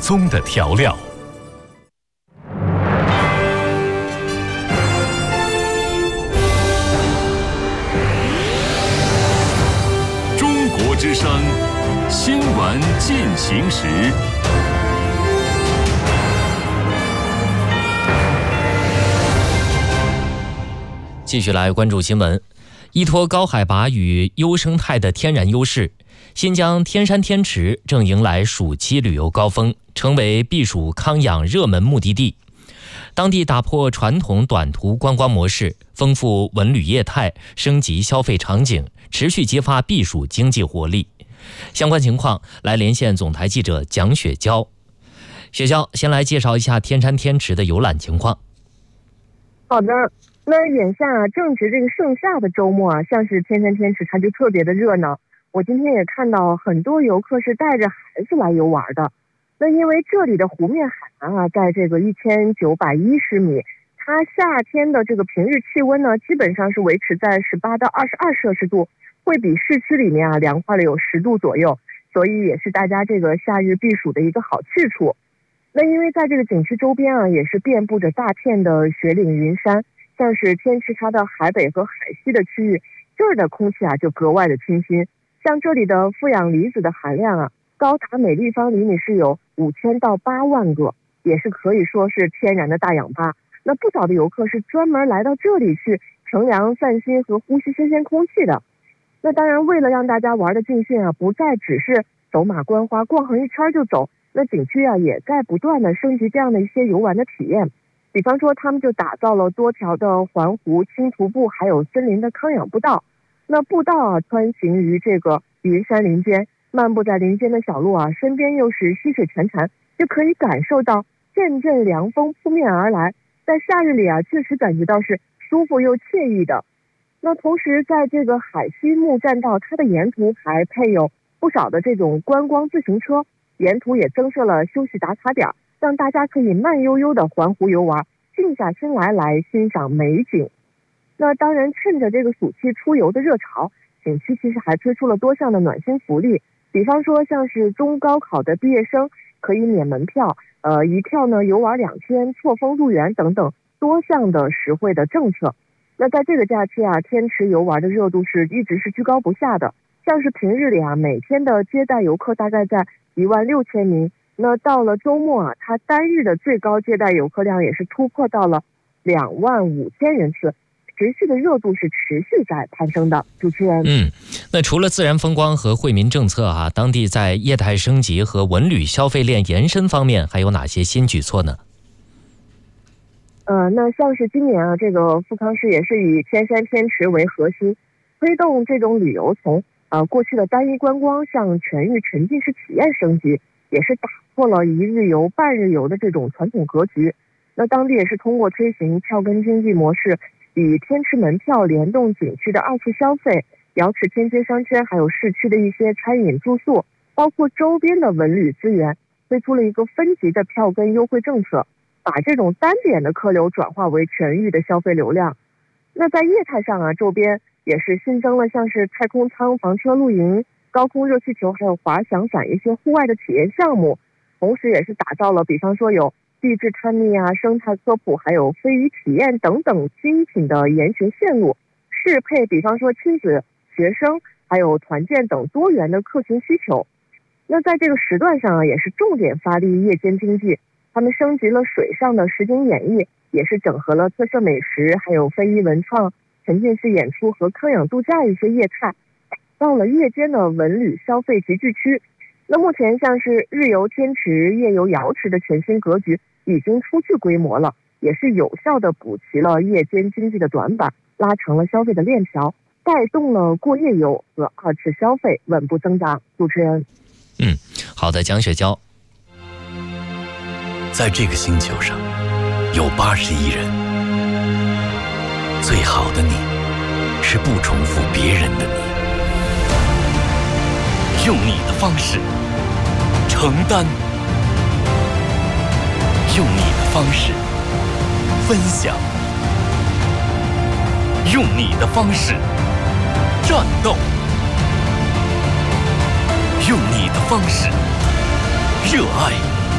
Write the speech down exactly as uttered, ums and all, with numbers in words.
宗的调料。中国之声新闻进行时。 继续来关注新闻。依托高海拔与优生态的天然优势，新疆天山天池正迎来暑期旅游高峰，成为避暑康养热门目的地。当地打破传统短途观光模式，丰富文旅业态，升级消费场景，持续激发避暑经济活力。相关情况来连线总台记者蒋雪娇。雪娇，先来介绍一下天山天池的游览情况。 好的，那眼下啊，正值这个盛夏的周末啊，像是天山天池它就特别的热闹。我今天也看到很多游客是带着孩子来游玩的。那因为这里的湖面海拔啊，在这个一千九百一十米，它夏天的这个平日气温呢，基本上是维持在十八到二十二摄氏度，会比市区里面啊凉快了有十度左右，所以也是大家这个夏日避暑的一个好去处。那因为在这个景区周边啊，也是遍布着大片的雪岭云山，像是天池它的海北和海西的区域，这儿的空气啊就格外的清新。像这里的负氧离子的含量啊，高达每立方厘米是有五千到八万个，也是可以说是天然的大氧吧。那不少的游客是专门来到这里去乘凉散心和呼吸新鲜空气的。那当然，为了让大家玩的尽兴啊，不再只是走马观花逛上一圈就走，那景区啊也在不断的升级这样的一些游玩的体验。比方说，他们就打造了多条的环湖、轻徒步，还有森林的康养步道。那步道啊，穿行于这个云山林间，漫步在林间的小路啊，身边又是溪水潺潺，就可以感受到阵阵凉风扑面而来。在夏日里啊，确实感觉到是舒服又惬意的。那同时，在这个海西木栈道，它的沿途还配有不少的这种观光自行车，沿途也增设了休息打卡点，让大家可以慢悠悠的环湖游玩，静下心来来欣赏美景。那当然，趁着这个暑期出游的热潮，景区其实还推出了多项的暖心福利，比方说像是中高考的毕业生可以免门票，呃，一票呢游玩两天，错峰入园等等多项的实惠的政策。那在这个假期啊，天池游玩的热度是一直是居高不下的，像是平日里啊，每天的接待游客大概在一万六千名，那到了周末啊，它单日的最高接待游客量也是突破到了两万五千人次。持续的热度是持续在攀升的。主持人， 嗯，那除了自然风光和惠民政策啊，当地在业态升级和文旅消费链延伸方面还有哪些新举措呢？ 呃，那像是今年啊，这个富康市也是以天山天池为核心，推动这种旅游从呃过去的单一观光向全域沉浸式体验升级，也是打破了一日游、半日游的这种传统格局。那当地也是通过推行票根经济模式，与天池门票联动景区的二次消费、瑶池天街商圈，还有市区的一些餐饮住宿，包括周边的文旅资源，推出了一个分级的票根优惠政策，把这种单点的客流转化为全域的消费流量。那在业态上啊，周边也是新增了像是太空舱、房车露营、高空热气球，还有滑翔伞一些户外的体验项目，同时也是打造了比方说有地质探秘啊、生态科普，还有飞鱼体验等等精品的研学线路，适配比方说亲子、学生还有团建等多元的客群需求。那在这个时段上啊，也是重点发力夜间经济，他们升级了水上的实景演绎，也是整合了特色美食，还有非遗文创、沉浸式演出和康养度假一些业态，打造了夜间的文旅消费集聚区。那目前像是日游天池、夜游瑶池的全新格局已经初具规模了，也是有效的补齐了夜间经济的短板，拉长了消费的链条，带动了过夜游和二次消费稳步增长。主持人， 嗯，好的，蒋雪娇。 在这个星球上有八十亿人，最好的你是不重复别人的你，用你的方式承担，用你的方式分享，用你的方式战斗，用你的方式热爱。